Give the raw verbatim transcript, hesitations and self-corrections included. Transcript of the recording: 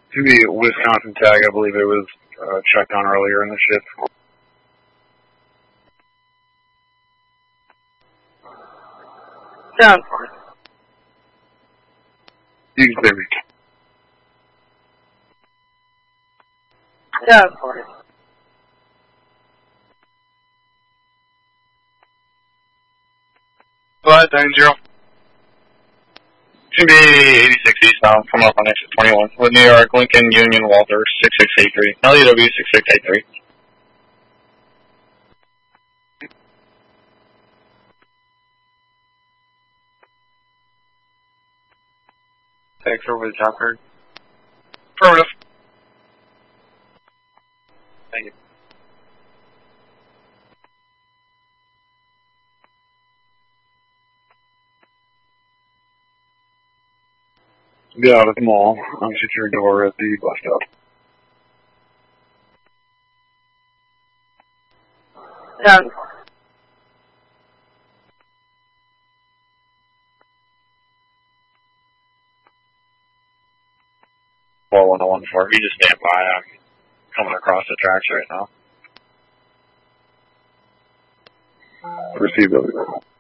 To be Wisconsin tag, I believe it was uh, checked on earlier in the shift. Down. You can clear me. Down. Go ahead, nine zero. Should be eighty-six eastbound, coming up on exit twenty-one. With New York, Lincoln, Union, Walter, six six eight three. L U W six six eight three. Thanks over the top card. Affirmative. Thank you. Get out of the mall. Unsecured door at the bus stop. Down. four one oh one four. You just stand by. I'm coming across the tracks right now. Received over there.